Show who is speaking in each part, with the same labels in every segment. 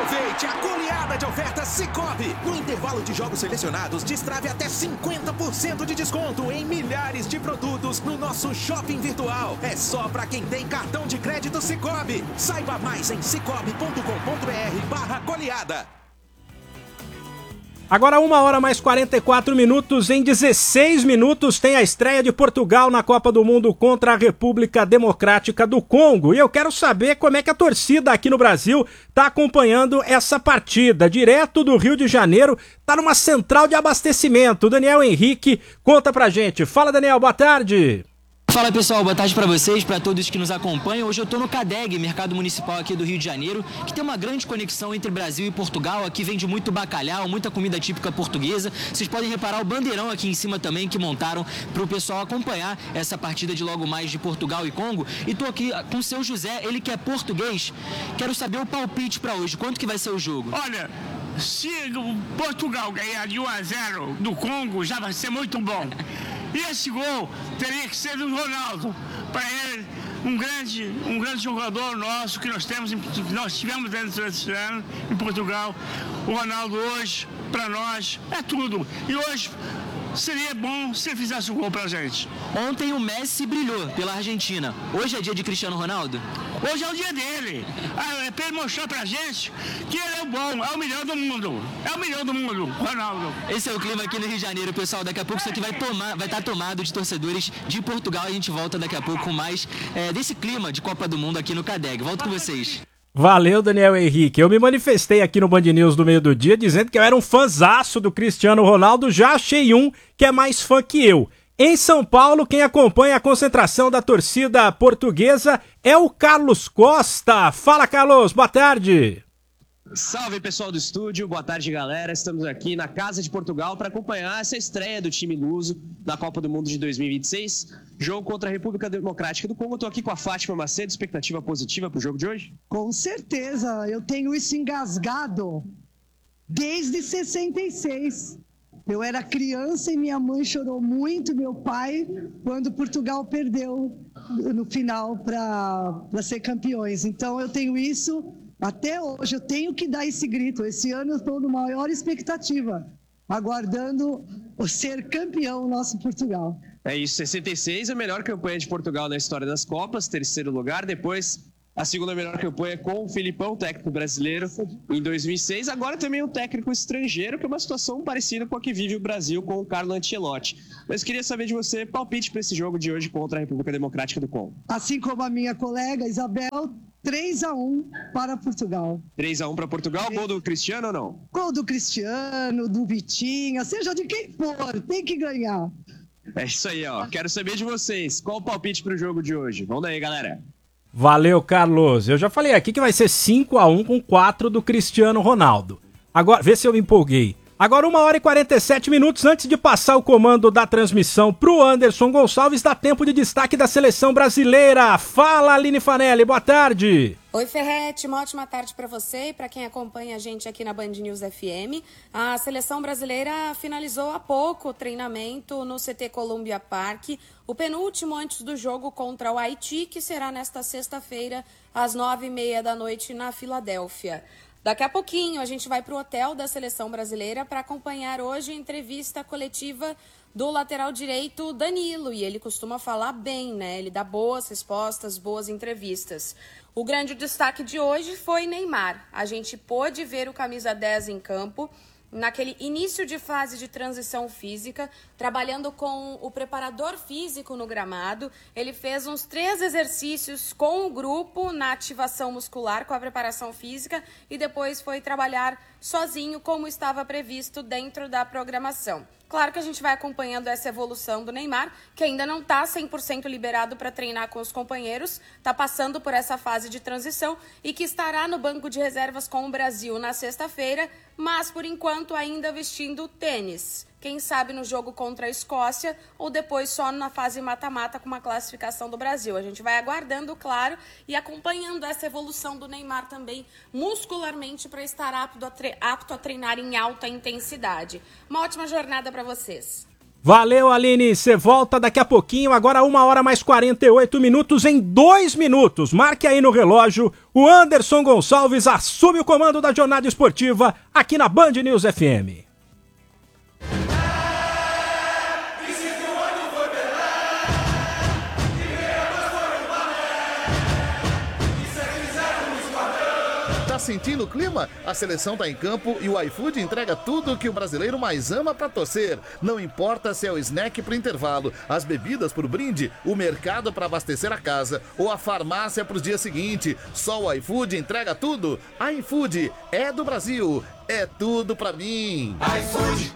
Speaker 1: Aproveite a goleada de ofertas Sicoob. No intervalo de jogos selecionados, destrave até 50% de desconto em milhares de produtos no nosso shopping virtual. É só para quem tem cartão de crédito Sicoob. Saiba mais em cicobi.com.br/goleada.
Speaker 2: Agora 1h mais 44 minutos. Em 16 minutos tem a estreia de Portugal na Copa do Mundo contra a República Democrática do Congo. E eu quero saber como é que a torcida aqui no Brasil está acompanhando essa partida. Direto do Rio de Janeiro, está numa central de abastecimento. Daniel Henrique conta pra gente. Fala, Daniel, boa tarde.
Speaker 3: Fala pessoal, boa tarde para vocês, para todos que nos acompanham. Hoje eu estou no CADEG, Mercado Municipal aqui do Rio de Janeiro, que tem uma grande conexão entre Brasil e Portugal. Aqui vende muito bacalhau, muita comida típica portuguesa. Vocês podem reparar o bandeirão aqui em cima também que montaram para o pessoal acompanhar essa partida de logo mais de Portugal e Congo. E estou aqui com o seu José, ele que é português. Quero saber o palpite para hoje, quanto que vai ser o jogo?
Speaker 4: Olha, se o Portugal ganhar de 1-0 do Congo, já vai ser muito bom. E esse gol teria que ser do Ronaldo. Para ele, um grande jogador nosso que nós tivemos dentro desse ano em Portugal. O Ronaldo hoje, para nós, é tudo. E hoje seria bom se ele fizesse um gol pra gente.
Speaker 3: Ontem o Messi brilhou pela Argentina. Hoje é dia de Cristiano Ronaldo?
Speaker 4: Hoje é o dia dele. É pra ele mostrar pra gente que ele é o bom, é o melhor do mundo. É o melhor do mundo, Ronaldo.
Speaker 3: Esse é o clima aqui no Rio de Janeiro, pessoal. Daqui a pouco isso aqui vai estar tomado de torcedores de Portugal. A gente volta daqui a pouco com mais desse clima de Copa do Mundo aqui no CADEG. Volto com vocês.
Speaker 2: Valeu, Daniel Henrique. Eu me manifestei aqui no Band News do meio do dia dizendo que eu era um fãzaço do Cristiano Ronaldo. Já achei um que é mais fã que eu. Em São Paulo, quem acompanha a concentração da torcida portuguesa é o Carlos Costa. Fala, Carlos, boa tarde.
Speaker 5: Salve, pessoal do estúdio, boa tarde, galera. Estamos aqui na Casa de Portugal para acompanhar essa estreia do time luso na Copa do Mundo de 2026. Jogo contra a República Democrática do Congo. Estou aqui com a Fátima Macedo. Expectativa positiva para o jogo de hoje?
Speaker 6: Com certeza, eu tenho isso engasgado desde 66. Eu era criança e minha mãe chorou muito, meu pai, quando Portugal perdeu no final para ser campeões. Então eu tenho isso até hoje, eu tenho que dar esse grito. Esse ano eu estou numa maior expectativa, aguardando o ser campeão nosso Portugal.
Speaker 5: É isso, 66, a melhor campanha de Portugal na história das Copas, terceiro lugar. Depois, a segunda melhor campanha com o Filipão, técnico brasileiro, em 2006. Agora também um técnico estrangeiro, que é uma situação parecida com a que vive o Brasil com o Carlo Ancelotti. Mas queria saber de você, palpite para esse jogo de hoje contra a República Democrática do Congo.
Speaker 6: Assim como a minha colega Isabel, 3-1 para Portugal.
Speaker 5: 3-1 para Portugal, gol do Cristiano ou não?
Speaker 6: Gol do Cristiano, do Vitinha, seja de quem for, tem que ganhar.
Speaker 5: É isso aí, ó. Quero saber de vocês, qual o palpite para o jogo de hoje? Vamos daí, galera.
Speaker 2: Valeu, Carlos. Eu já falei aqui que vai ser 5-1 com 4 do Cristiano Ronaldo. Agora, vê se eu me empolguei. Agora 1h47 minutos antes de passar o comando da transmissão pro Anderson Gonçalves, dá tempo de destaque da seleção brasileira. Fala, Aline Fanelli, boa tarde.
Speaker 7: Oi, Ferretti, uma ótima tarde para você e para quem acompanha a gente aqui na Band News FM. A seleção brasileira finalizou há pouco o treinamento no CT Columbia Park, o penúltimo antes do jogo contra o Haiti, que será nesta sexta-feira, às 9h30 da noite, na Filadélfia. Daqui a pouquinho a gente vai para o hotel da seleção brasileira para acompanhar hoje a entrevista coletiva do lateral direito Danilo. E ele costuma falar bem, né? Ele dá boas respostas, boas entrevistas. O grande destaque de hoje foi Neymar. A gente pôde ver o camisa 10 em campo naquele início de fase de transição física, trabalhando com o preparador físico no gramado. Ele fez uns 3 exercícios com o grupo na ativação muscular, com a preparação física, e depois foi trabalhar sozinho, como estava previsto dentro da programação. Claro que a gente vai acompanhando essa evolução do Neymar, que ainda não está 100% liberado para treinar com os companheiros, está passando por essa fase de transição e que estará no banco de reservas com o Brasil na sexta-feira, mas por enquanto ainda vestindo tênis. Quem sabe no jogo contra a Escócia ou depois só na fase mata-mata com uma classificação do Brasil. A gente vai aguardando, claro, e acompanhando essa evolução do Neymar também muscularmente para estar apto a treinar em alta intensidade. Uma ótima jornada para vocês.
Speaker 2: Valeu, Aline. Você volta daqui a pouquinho, agora 1h mais 48 minutos em 2 minutos. Marque aí no relógio. O Anderson Gonçalves assume o comando da jornada esportiva aqui na Band News FM.
Speaker 8: Sentindo o clima? A seleção tá em campo e o iFood entrega tudo que o brasileiro mais ama pra torcer. Não importa se é o snack pro intervalo, as bebidas pro brinde, o mercado pra abastecer a casa ou a farmácia pros dias seguintes. Só o iFood entrega tudo. iFood é do Brasil, é tudo pra mim. iFood.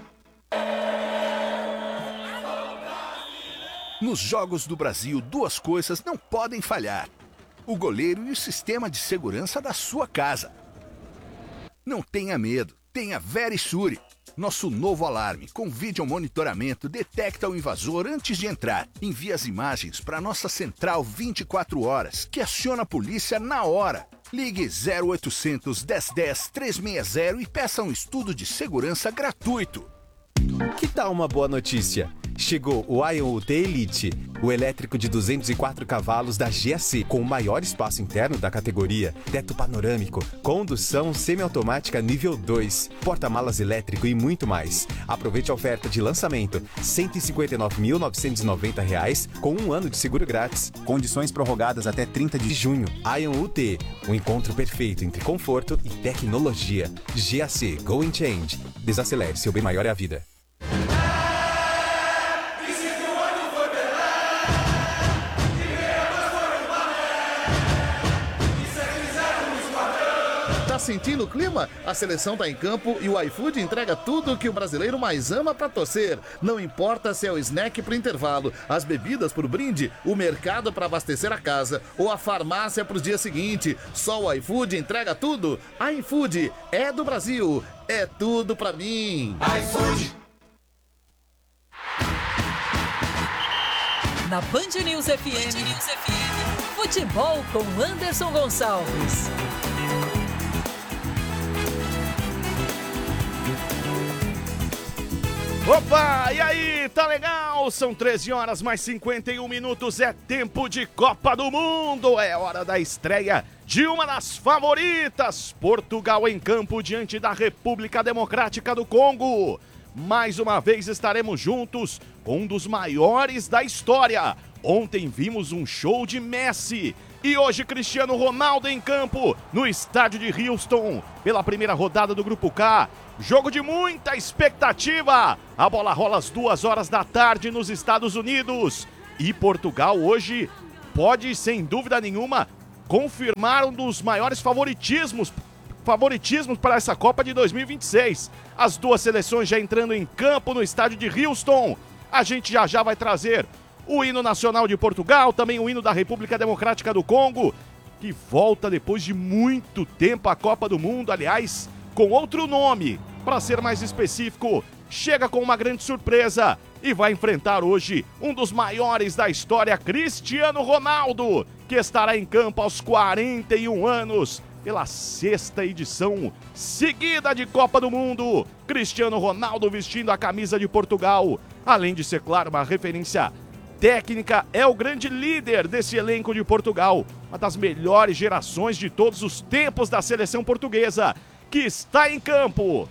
Speaker 9: Nos Jogos do Brasil, 2 coisas não podem falhar: o goleiro e o sistema de segurança da sua casa. Não tenha medo, tenha Verisure. Nosso novo alarme com vídeo monitoramento detecta o invasor antes de entrar. Envia as imagens para nossa central 24 horas, que aciona a polícia na hora. Ligue 0800 1010 360 e peça um estudo de segurança gratuito.
Speaker 10: Que tal uma boa notícia? Chegou o IonUT Elite, o elétrico de 204 cavalos da GAC, com o maior espaço interno da categoria, teto panorâmico, condução semiautomática nível 2, porta-malas elétrico e muito mais. Aproveite a oferta de lançamento, R$ 159.990, com 1 ano de seguro grátis. Condições prorrogadas até 30 de junho. IonUT, um encontro perfeito entre conforto e tecnologia. GAC, Go and Change. Desacelere, seu bem maior é a vida.
Speaker 8: Tá sentindo o clima? A seleção tá em campo e o iFood entrega tudo que o brasileiro mais ama pra torcer. Não importa se é o snack pro intervalo, as bebidas pro brinde, o mercado pra abastecer a casa ou a farmácia pros dias seguintes. Só o iFood entrega tudo. iFood é do Brasil, é tudo pra mim. iFood.
Speaker 11: Na Band News FM, futebol com Anderson Gonçalves.
Speaker 12: Opa, e aí, tá legal? São 13 horas mais 51 minutos, é tempo de Copa do Mundo, é hora da estreia de uma das favoritas, Portugal em campo diante da República Democrática do Congo. Mais uma vez estaremos juntos com um dos maiores da história. Ontem vimos um show de Messi e hoje Cristiano Ronaldo em campo no estádio de Houston pela primeira rodada do Grupo K. Jogo de muita expectativa. A bola rola às 2h da tarde nos Estados Unidos. E Portugal hoje pode, sem dúvida nenhuma, confirmar um dos maiores favoritismos para essa Copa de 2026. As duas seleções já entrando em campo no estádio de Houston. A gente já vai trazer o hino nacional de Portugal, também o hino da República Democrática do Congo, que volta depois de muito tempo à Copa do Mundo, aliás, com outro nome, para ser mais específico, chega com uma grande surpresa e vai enfrentar hoje um dos maiores da história, Cristiano Ronaldo, que estará em campo aos 41 anos, pela 6ª edição seguida de Copa do Mundo. Cristiano Ronaldo vestindo a camisa de Portugal, além de ser, claro, uma referência técnica, é o grande líder desse elenco de Portugal, uma das melhores gerações de todos os tempos da seleção portuguesa, que está em campo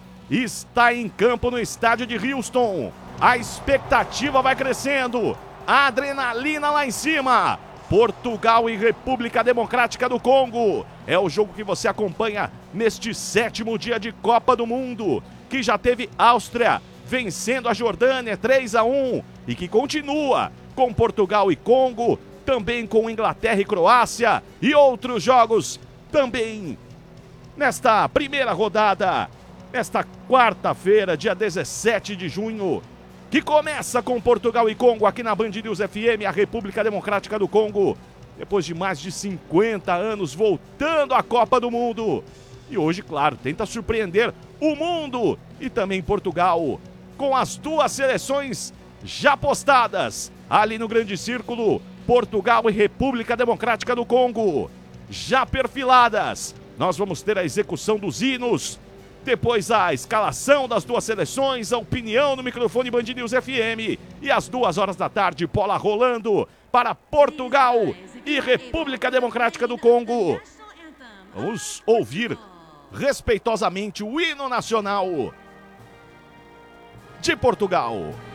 Speaker 12: no estádio de Houston. A expectativa vai crescendo, a adrenalina lá em cima. Portugal e República Democrática do Congo é o jogo que você acompanha neste 7º dia de Copa do Mundo, que já teve Áustria vencendo a Jordânia 3-1 e que continua com Portugal e Congo, também com Inglaterra e Croácia e outros jogos também nesta primeira rodada, nesta quarta-feira, dia 17 de junho, que começa com Portugal e Congo aqui na Band News FM, a República Democrática do Congo, depois de mais de 50 anos voltando à Copa do Mundo. E hoje, claro, tenta surpreender o mundo e também Portugal, com as duas seleções já postadas ali no grande círculo, Portugal e República Democrática do Congo, já perfiladas. Nós vamos ter a execução dos hinos Depois a escalação das duas seleções, a opinião no microfone Band News FM. E às 2h da tarde, bola rolando para Portugal e República Democrática do Congo. Vamos ouvir respeitosamente o hino nacional de Portugal.